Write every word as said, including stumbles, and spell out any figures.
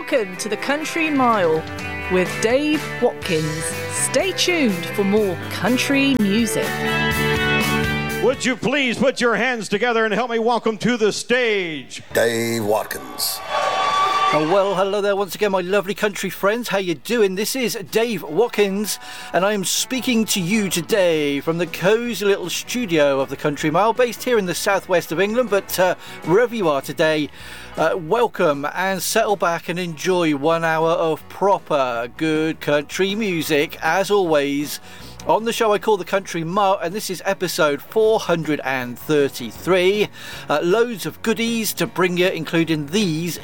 Welcome to the Country Mile with Dave Watkins. Stay tuned for more country music. Would you please put your hands together and help me welcome to the stage Dave Watkins. Oh, well, hello there once again, my lovely country friends. How you doing? This is Dave Watkins, and I am speaking to you today from the cosy little studio of the Country Mile, based here in the southwest of England. But uh, wherever you are today, uh, welcome and settle back and enjoy one hour of proper good country music, as always. On the show I call the Country Mile, and this is episode four hundred thirty-three. Uh, loads of goodies to bring you, including these